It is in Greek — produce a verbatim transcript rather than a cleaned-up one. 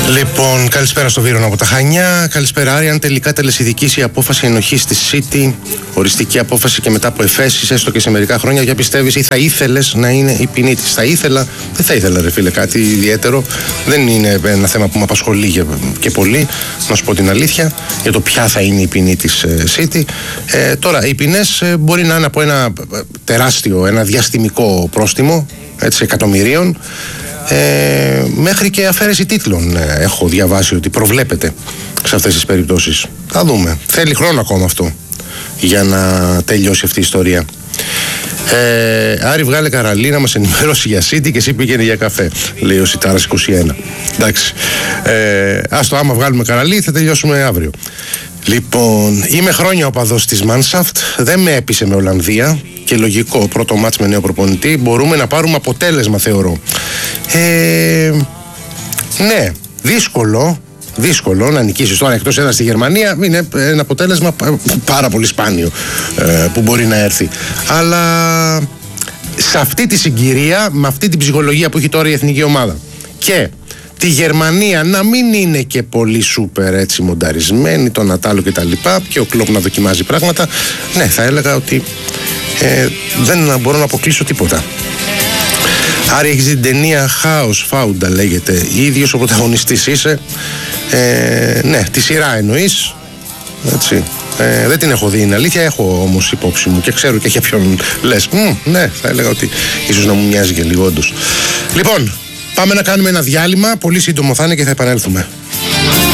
Λοιπόν, καλησπέρα στο Βύρωνα από τα Χανιά. Καλησπέρα, Άρη. Αν τελικά τελεσιδικήσει η απόφαση ενοχής της City, οριστική απόφαση και μετά από εφέσεις, έστω και σε μερικά χρόνια, για πιστεύεις ή θα ήθελες να είναι η ποινή της? Θα ήθελα, δεν θα ήθελα, ρε φίλε, κάτι ιδιαίτερο. Δεν είναι ένα θέμα που με απασχολεί και πολύ, να σου πω την αλήθεια, για το ποια θα είναι η ποινή της City. Ε, τώρα, οι ποινές μπορεί να είναι από ένα τεράστιο, ένα διαστημικό πρόστιμο, έτσι, εκατομμυρίων. Ε, μέχρι και αφαίρεση τίτλων ε, έχω διαβάσει ότι προβλέπεται σε αυτές τις περιπτώσεις. Θα δούμε. Θέλει χρόνο ακόμα αυτό για να τελειώσει αυτή η ιστορία. ε, Άρη, βγάλε Καραλή να μας ενημερώσει για City και εσύ πήγαινε για καφέ, λέει ο Σιτάρας είκοσι ένα. Εντάξει, ε, άστο, άμα βγάλουμε Καραλή θα τελειώσουμε αύριο. Λοιπόν, είμαι χρόνια οπαδός της Μάνσαφτ, δεν με έπεισε με Ολλανδία και λογικό, πρώτο μάτς με νέο προπονητή, μπορούμε να πάρουμε αποτέλεσμα, θεωρώ. Ε, ναι, δύσκολο, δύσκολο να νικήσεις τώρα εκτός έδρας στη Γερμανία, είναι ένα αποτέλεσμα πάρα πολύ σπάνιο ε, που μπορεί να έρθει. Αλλά σε αυτή τη συγκυρία, με αυτή την ψυχολογία που έχει τώρα η εθνική ομάδα και τη Γερμανία να μην είναι και πολύ σούπερ έτσι μονταρισμένη, τον Ατάλο και τα λοιπά, και ο Κλόπ να δοκιμάζει πράγματα, ναι, θα έλεγα ότι ε, δεν μπορώ να αποκλείσω τίποτα. Άρη, έχεις δει την ταινία Χάος Φάουντα, λέγεται, ίδιος ο πρωταγωνιστής είσαι? Ε, ναι, τη σειρά εννοείς, έτσι. Ε, δεν την έχω δει, είναι αλήθεια, έχω όμως υπόψη μου και ξέρω και για ποιον λες. Μ, ναι, θα έλεγα ότι ίσως να μου μοιάζει και λίγο όντως. Λοιπόν, πάμε να κάνουμε ένα διάλειμμα, πολύ σύντομο θα είναι και θα επανέλθουμε.